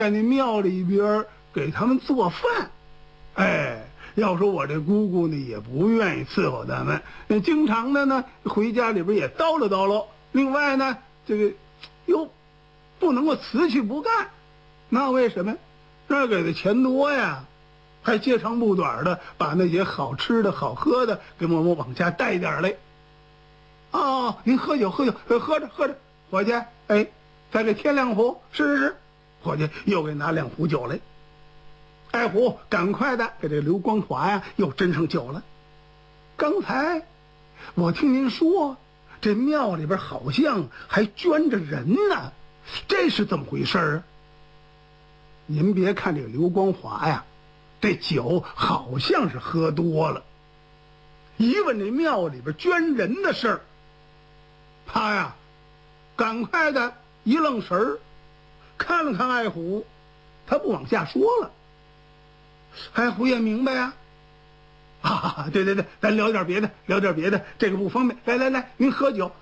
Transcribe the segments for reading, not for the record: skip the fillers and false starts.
在那庙里边给他们做饭。哎，要说我这姑姑呢，也不愿意伺候咱们，经常的呢回家里边也叨唠叨唠。另外呢，这个又不能够辞去不干，那为什么？那给的钱多呀，还接长不短的把那些好吃的好喝的给我们往家带点来。哦，您喝酒喝着，伙计，哎，再给添2壶，是，伙计又给拿2壶酒来。爱虎赶快的给这个刘光华呀又斟上酒了。刚才我听您说这庙里边好像还捐着人呢，这是怎么回事啊？您别看这个刘光华呀，这酒好像是喝多了。一问这庙里边捐人的事儿，他呀赶快的一愣神儿，看了看爱虎，他不往下说了。爱虎也明白呀，对，咱聊点别的，这个不方便。来，您喝酒。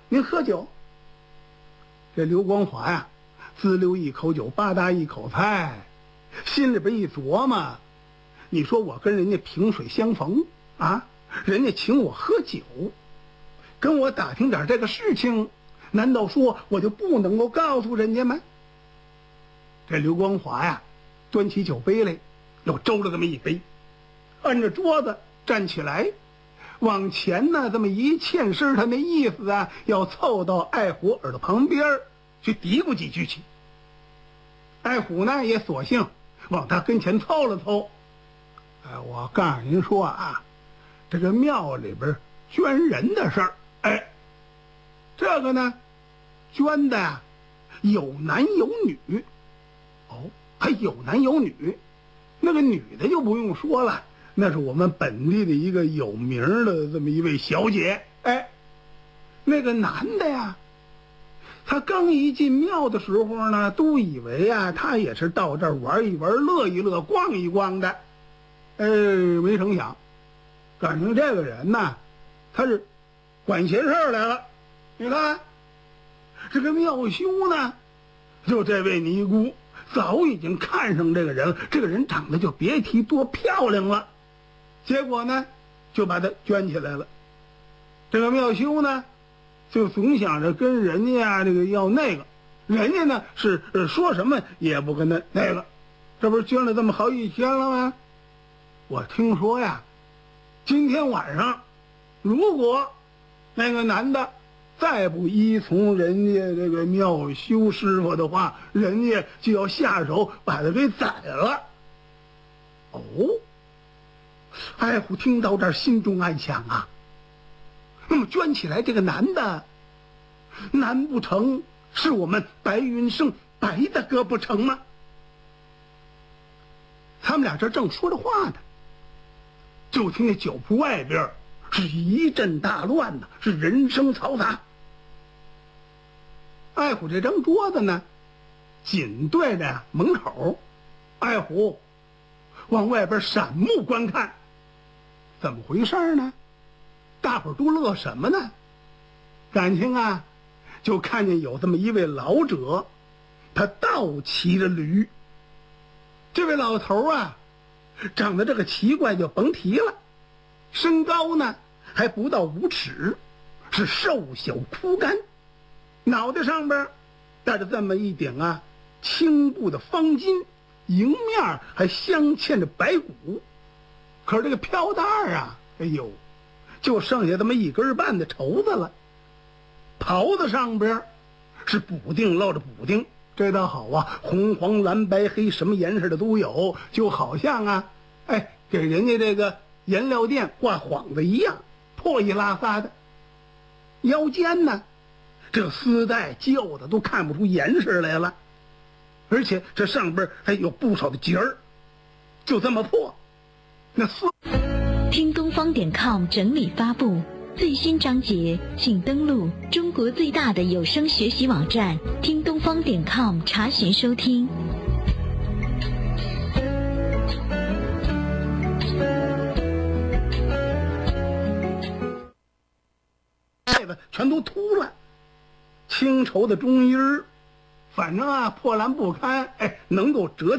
这刘光华呀，滋溜一口酒，吧嗒一口菜，心里边一琢磨，你说我跟人家萍水相逢啊，人家请我喝酒，跟我打听点这个事情，难道说我就不能够告诉人家吗？这刘光华呀，端起酒杯来，又周了这么一杯，按着桌子站起来，往前呢这么一欠身，他那意思啊，要凑到爱虎耳朵旁边去嘀咕几句去。爱虎呢也索性往他跟前凑了凑。我告诉您说啊，这个庙里边捐人的事儿，这个呢捐的呀有男有女。还有男有女，那个女的就不用说了，那是我们本地的一个有名的这么一位小姐。那个男的呀，他刚一进庙的时候呢，都以为啊他也是到这儿玩一玩乐一乐逛一逛的，没成想感情这个人呢，他是管闲事儿来了。你看这个庙修呢，就这位尼姑早已经看上这个人了，这个人长得就别提多漂亮了，结果呢就把他圈起来了。这个庙修呢就总想着跟人家这个要那个，人家呢是说什么也不跟他那个，这不是捐了这么好几天了吗？我听说呀，今天晚上如果那个男的再不依从人家这个庙修师傅的话，人家就要下手把他给宰了。爱虎听到这儿，心中暗想啊，那么捐起来这个男的，难不成是我们白云生白大哥不成吗？他们俩这正说着话呢，就听那酒铺外边是一阵大乱呢，是人声嘈杂。爱虎这张桌子呢紧对着门口，爱虎往外边闪目观看，怎么回事呢？大伙儿都乐什么呢？感情啊，就看见有这么一位老者，他倒骑着驴。这位老头啊，长得这个奇怪就甭提了，身高呢还不到5尺，是瘦小枯干，脑袋上边戴着这么一顶啊青布的方巾，迎面还镶嵌着白骨。可是这个飘带啊，就剩下这么1根半的绸子了。袍子上边是补丁落着补丁，这倒好啊，红黄蓝白黑什么颜色的都有，就好像啊给人家这个颜料店挂幌子一样，破衣拉撒的。腰间呢这丝带旧的都看不出颜色来了，而且这上边还有不少的结儿，就这么破。那听东方.com 整理发布最新章节，请登录中国最大的有声学习网站听东方.com查询收听。 全都秃了，青绸的中衣儿反正啊破烂不堪，能够折